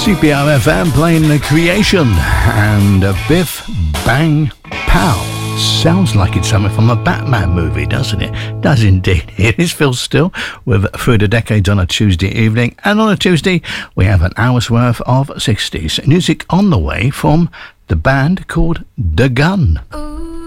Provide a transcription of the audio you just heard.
CPR-FM playing The Creation and Biff Bang Pow. Sounds like it's something from a Batman movie, doesn't it? Does indeed. It is Phil Still with Through the Decades on a Tuesday evening. And on a Tuesday, we have an hour's worth of 60s music on the way from the band called The Gun. Ooh.